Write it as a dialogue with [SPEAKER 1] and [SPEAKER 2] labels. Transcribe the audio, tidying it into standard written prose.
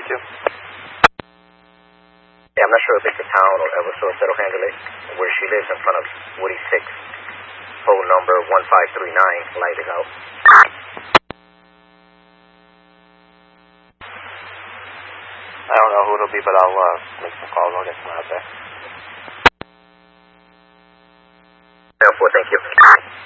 [SPEAKER 1] you.
[SPEAKER 2] Yeah, I'm not sure if it's a town or Eversource that'll handle it. Where she lives in front of Woody 6. Phone number 1539. Light is out.
[SPEAKER 1] I don't know who it'll be, but I'll make some calls. I'll get someone out there.
[SPEAKER 2] Thank you.